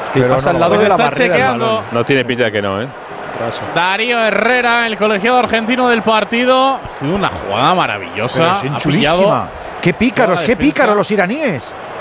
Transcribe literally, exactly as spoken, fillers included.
Es que Pero pasa no, al lado pues de la está barrera. el chequeando. balón. No tiene pinta de que no, ¿eh? Raso. Darío Herrera, el colegiado argentino del partido. Ha sido una jugada maravillosa. Pero Ha es pillado chulísima. Qué pícaros, toda la qué defensa. pícaros los iraníes.